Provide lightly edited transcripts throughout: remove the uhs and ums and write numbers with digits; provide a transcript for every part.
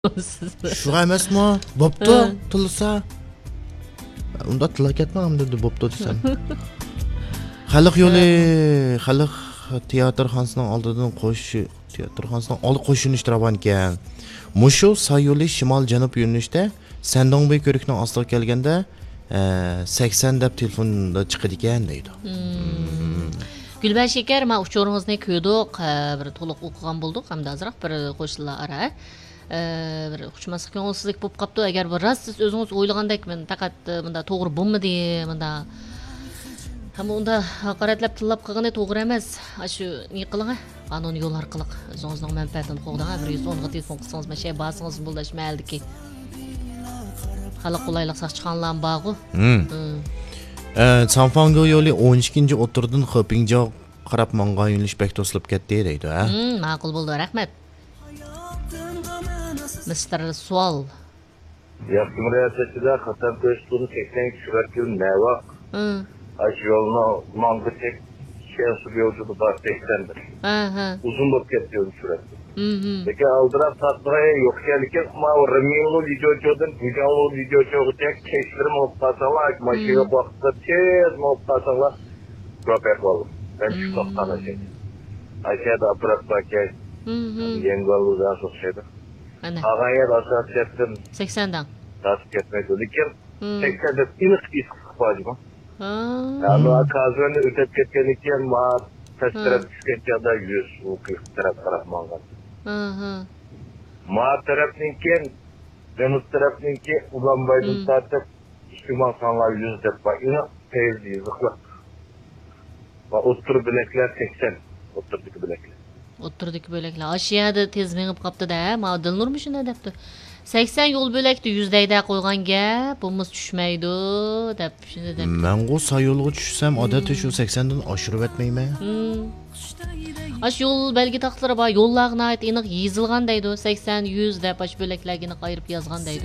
Shu emasmi? Bo'pti, tilsa. Unda tilla ketmam dedi bo'pti desam. Xalq yo'li, xalq teatrxonasining oldidan teatrxonasining oldi qo'shinish turaban ekan. Mushu Sayyo'li shimol janub yo'nalishda Sandongbey ko'rikning ostiga kelganda 80 deb telefonda chiqadi ekan deydi. Gülben Şeker, ma uçurumuzni ko'rdik, bir to'liq o'qigan bo'ldik, hamda azroq bir qo'shiqlar ara. Bir uçmaslik ko'ngilsizlik bo'lib qopti. Agar bir rost siz o'zingiz o'ylagandek men faqat bunda to'g'ri bo'lmadi, bunda hamma unda haqoratlab tillab qilgani to'g'ri emas. Shu ne qiling, qonun yo'l orqali o'zingizning manfaatini qo'g'dagan 110 ga telefon qilsangiz, mana shu basingiz bo'ldash maldiki. Xalq qulaylik saqchiqanlar bag'u. Sanfango yo'li 12-chi o'tirdan Xopingjo qarab manga yo'nalish bek to'silib ketdi deydi, ha? Ma'qul bo'ldi, rahmat. Mr. Sual. Yaxshi murojatda xatam ko'rsatuvni 82 suratga nava. Aş yoluna mangıçek şansı yolculuğu da 80'dir. Uzun bo'lib ketdi surat. Peki aldırap tatmaya yok gelirken ama o Remilo videodan videolu video çokacak keştirim olup kasalar maşıya baktı tez olup kasalar köpek oldu. Ben şu toktana şey. Aşağıda apırat bakay. Yengalıdan çok şeydi. Ağaya da asat ettim. 80'dan. Tasıp etmedi. Lekin 80'de inik iskıpacı. Yani akazını ötep ketkenlikten ma tasdırap düşketçada 100 o 40 taraf mangan. Ma tarafınken Deniz tarafınki ulanbaydın tartıp İstiman sanlar 100 dep var. Yine teyze zıkla. Otur bilekler 80. Oturdaki bilekler. Oturdaki bilekler. Aşağıda tez menip kaptı da. Ma Dilnurmuş ne depti. 80 yol bölekti 100'deyde qo'ygan gap, bumuz tushmaydi deb shuni deb. Men go sayolga tushsam, odatda shu 80 dan oshirib etmayman. Ash yo'l belgi taqtlari bor, yo'llarga ait aniq yozilgan deydi. 80 100 deb ash bo'laklarga ayirib yozgan deydi.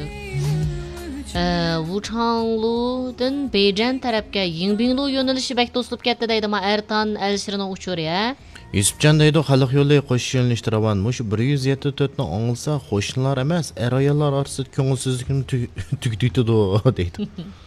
Wuchangludan Bejan tarafga Yingbinglu yo'nalishi bek to'silib ketdi deydi. Ma Ertan Alshirning uchuri, ha. Yusufcan deydi, xalq yo'li qo'shish yo'nalishtiraman. Mush 174 ni anglasa, qo'shnilar emas, er-ayollar orasida ko'ngilsizlikni tugdiydi deydi.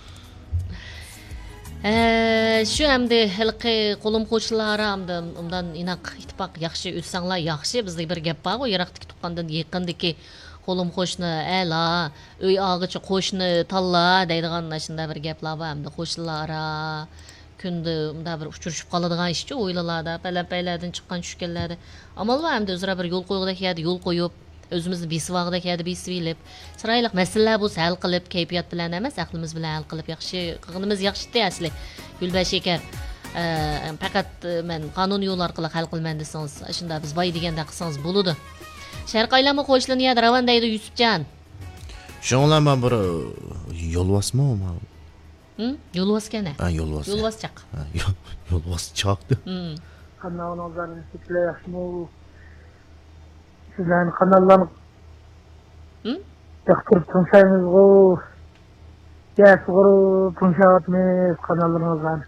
Shu hamda xalqi qo'lim qo'shnilari hamda undan inoq ittifoq yaxshi o'tsanglar yaxshi. Bizda bir gap bor, yiroqdagi tuqqandan yaqindagi qo'lim qo'shni a'lo, uy og'ichi qo'shni talla deydigan shunday bir gaplar bor hamda qo'shnilar kunde unda bir uçuruşup qaladigan ishchi o'ylalarda, paylardan chiqqan tushganlarda. Amal va hamda o'zra bir yo'l qo'ygudek yadi, yo'l qo'yib, o'zimizni besivog'idek yadi, besivilib, sirayliq masalalar bo'lsa hal qilib, kayfiyat bilan emas, aqlimiz bilan hal qilib yaxshi, qilganimiz yaxshi-da asli. Gulba Şeker, faqat men qonun yo'l orqali hal qilman desangiz, shunda biz boy deganda qilsangiz bo'ladi. Sharq aylami qo'shlaniyadi ravan deydi Yusufjon. Shunlama bir yo'lvasmi o? Yo'lvas kana? Yo'lvas. Yo'lvaschoq. Yo'lvaschoqdi. Kanallarni tiklayapsizmi? Sizlarning kanallarni yoqtirib tunsaymiz-ku. Yaxshi tunsayapmiz kanallarimizni.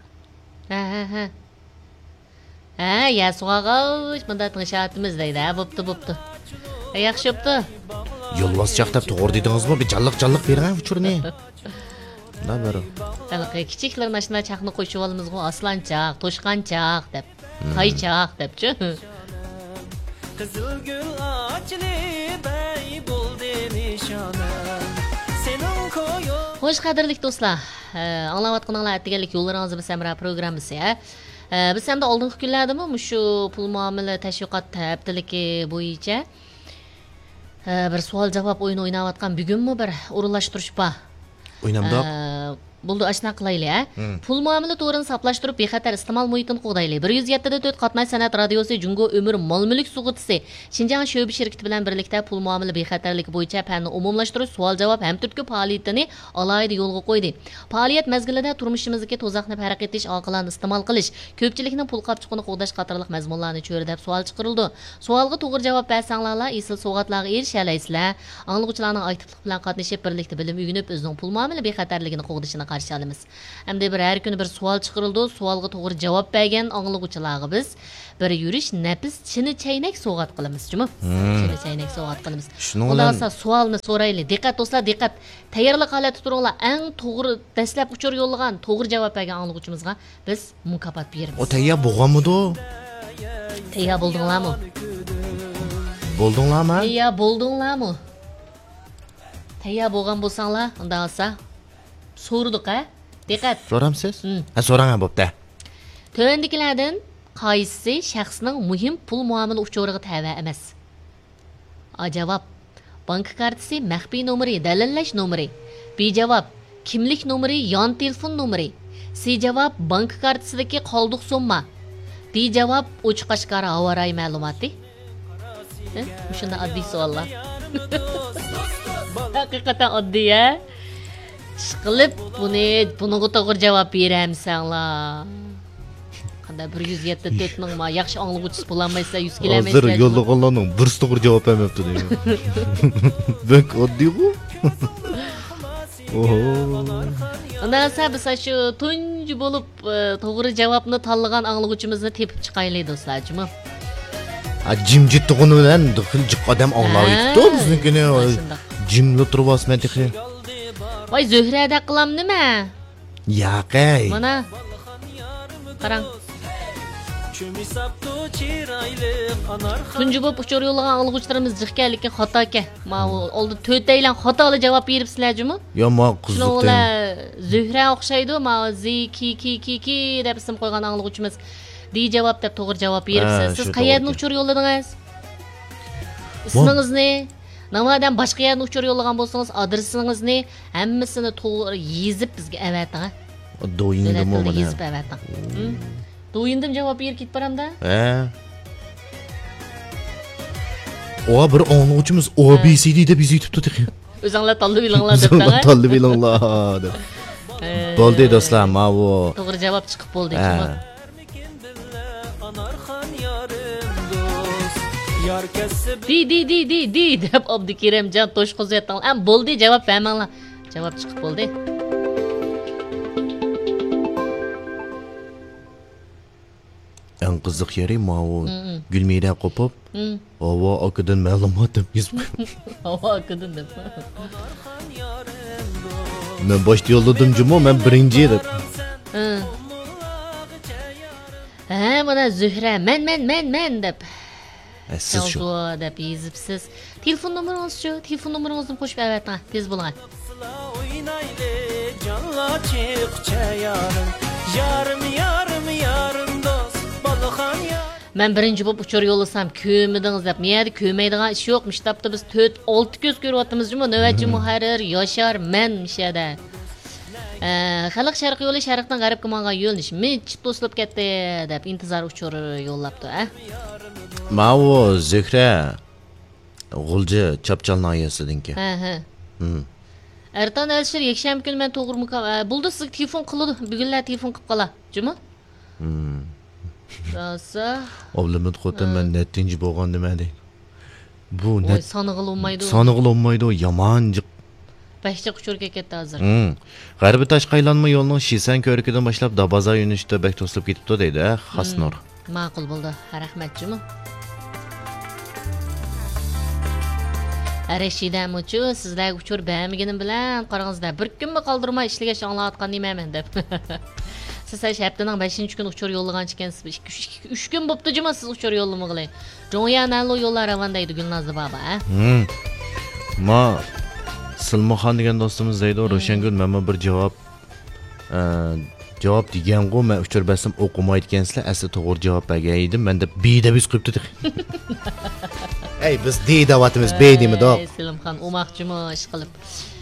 Yasug'ag'och bunda tunsayapmiz deydi. Bo'pti. Yaxshi bo'pti. Yo'lvaschoq deb to'g'ri dedingizmi? Bir jalliq bering uchurni. Nabaro. Dalqi kichiklar mashina chaqni qo'shib olamiz-ku, aslanchoq, to'shqanchoq deb. Qaychoq debchi. Qizil gul ochli bay bo'ldi nishonim. Sening ko'yo. Xo'sh, qadrli do'stlar, anglayotganinglar aytganlik yo'llaringizni bilsam programmasi, biz hamda oldingi kunlardami shu pul muomala tashviqot haftaligi bo'yicha bir savol-javob o'yini o'ynayotgan bugunmi bir o'rinlashtirish bor. O'ynamdoq. Bo'ldi, ashna qilaylik, Pul muomala to'g'rini saplashtirib, bexatar iste'mol muhitini qo'g'daylik. 107 qatnay san'at radiosi Jungo Ömür Mol-mulk sug'urtasi Xinjiang Sho'bi shirkati bilan birlikda pul muomala bexatarligi bo'yicha fanni umumlashtirish, savol-javob ham turtki faoliyatini alohida yo'lga qo'ydi. Faoliyat mezgilida turmushimizdagi to'zoqni farq etish, oqilani iste'mol qilish, ko'pchilikning pul qopchiqini qo'g'dash qatorliq mazmunlarni cho'ridab savol chiqarildi. Savolga to'g'ri javob bersanglar, esil sovg'atlarga erishalasizlar. Anglovchilarning aktivlik bilan qatnashib, birlikda bilim o'rganib, o'zining pul muomala bexatarligini qo'g'dashini qarshi olamiz. Hamda bir har kuni bir savol chiqarildi, savolga to'g'ri javob bergan anglag'uvchilarga biz bir yurish nafis chini chaynak sovg'at qilamiz, jumi? Chini chaynak sovg'at qilamiz. Xudosa savolni so'raylik. Diqqat do'stlar, diqqat. Tayyorlik holatda turinglar. Eng to'g'ri dastlab uchur yo'llagan, to'g'ri javob bergan anglag'uvchimizga biz mukofot beramiz. O tayyor bo'lganmidi? Tayyor bo'ldinglarmi? Bo'ldinglarmi? Tayyor bo'ldinglarmi? Tayyor bo'lgan bo'lsanglar, unda olsa so'rdik, ha? Diqqat. So'ramsiz? Ha, so'rang bo'pti. Tövəndikilərdən qaysı şəxsinin mühim pul muamele uçuruğu təvə emas? A cavab: bank kartası, məxfi numeri, dəlilləş numeri. B cavab: kimlik numeri, yan telefon numeri. C cavab: bank kartısındakı qaldıq summa. D cavab: uçqaşqara havaray məlumatı. Şunda addi suallar. Haqiqatan oddiy, ha? Işqilib buni to'g'ri javob beramsanlar. Qanda 174 ming ma yaxshi anglag'uvchisi bo'lolmaysa 100 kilometr. Hozir yo'llaganlarning birisi to'g'ri javob bermabdi deyman. Bak oddiy-ku. Oho. Ondan sonra biz shu tunji bo'lib to'g'ri javobni tanlagan anglag'uvchimizni tepib chiqaylik do'stlarjimi? Jimjit tug'uni bilan jiq odam anglaydi biznikini. Jimli turibasman texi. Voy Zuhrada qilam nima? Yaqay. Mana. Qarang. Tunji bo'lib uchur yo'llagan anglag'uvchilarimiz jiqqa lekin xato ekan. Men oldi 4 taylan xatoli javob beribsizlar-jimi? Yo, men qiziqdim. Zuhra o'xshaydi, men ki deb ism qo'ygan anglag'uvchimiz D javob deb to'g'ri javob beribsiz. Siz qayerdan uchur yo'lladingiz? Ismingizni, namadan boshqa yerdan uchur yo'llagan bo'lsangiz, adresingizni hammasini to'g'ri yezib bizga avating. Do'yindim mana. Yezib avating. Do'yindim javob berib ketib boramda? O bir anglag'uvchimiz ABCD deb yozibdi. O'zinglar tanlab olinglar deb. Tanlab olinglar deb. Bo'ldi do'stlar, men bu to'g'ri javob chiqib bo'ldi. Di deb Abdukerimjon Toshqo'ziyatdan ham bo'ldi javob bermanglar. Javob chiqib bo'ldi. En qiziq yeri mau Gulmira qopib, havo okidan ma'lumot deb yozib. Havo okidan deb. Men boshda yo'lladim-jimo, men birinchi deb. Mana Zuhra, men deb. Siz shu deb yozibsiz. Telefon nomeringiz shu, telefon nomeringizni qo'shib avating, tez bo'ling. Men birinchi bo'lib uchur yo'lasam ko'midingiz deb. Meyada ko'maydigan ish yo'qmish debdi. Biz 4-6 ko'z ko'ryapmiz-jimi? Navbatchi muharrir Yoshar men mishada. Xalq sharq yo'li sharqdan g'arbga mongan yo'lnish minch to'silib ketdi deb intizor uchur yo'llabdi, ha? Mau Zuhra G'ulji Chapchal noyasidinki. Ertan Alshir yakshanba kuni men to'g'ri bo'ldi, sizga telefon qildi. Bugunlar telefon qilib qola-jimi? Rosa. Oblimit qo'ydim men nettinchi bo'lgan nima deydi. Bu net sanig'ilmaydi. Sanig'ilmaydi, yomonjiq. Bashcha quchurga ketdi hozir. G'arbiy tashqi aylanma yo'lning Shisan ko'rikidan boshlab Dabaza yo'nalishida bek to'silib ketibdi deydi, Xasnur. Ma'qul bo'ldi. Rahmatjimi? Arashidamchi sizlar uchur bermaginim bilan qarangizda bir kunmi qoldirmay ishlaga shonglayotgan nimaman deb. Siz haftaning 5-kun uchur yo'llagan ekansiz. 3 kun bo'pti-jimi siz uchur yo'llamag'ilay. Jo'yanalo yo'llar ravandaydi Gulnoza baba, ha? Ma Silmoxon degan do'stimiz deydi, Ro'shangul mana bir javob degan-ku, men uchur basam o'qimayotgansizlar, asli to'g'ri javob bergan edim. Menda B deb yozib qo'yibdi. Ey, biz D davatimiz B deymi-da. Silmoxon o'moqchimi ish qilib.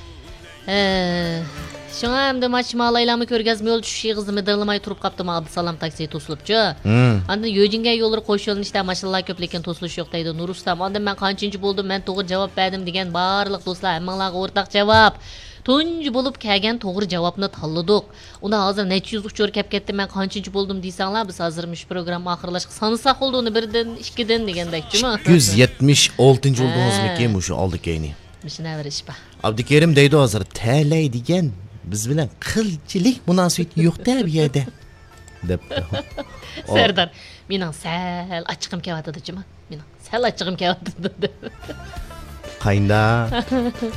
Şuna hem de maçmalaylarımı körgezme yol düşüşü yığızımı dağılamayı turup kaptım Abdusalam taksiye tosulupçu. Andan Yöjinge yolları koşuyolun işte maşallah köpleken tosuluş yok deydi Nur Ustam. Andan ben kaçıncı buldum, ben doğru cevap verdim degen barlıq dostlar. Emmanlağı ortak cevap. Tuncu bulup kelgen doğru cevapını tanladık. Onda hazır neçe yüz uçur kep kettim, ben kaçıncı buldum deysanlar biz hazırmış program ahırlaşık sanısak olduğunu birden işkiden degendek değil mi? 176. olduğunuz mı ki şu aldık yayını. Mişine ver iş ba. Abdikerim deydi hazır. Təley degen biz bilan qilchilik munosabati yo'q-da bu yerda debdi. Serdar, mening sal achchig'im kelyapti, jima. Mening sal achchig'im kelyapti dedi. Qayda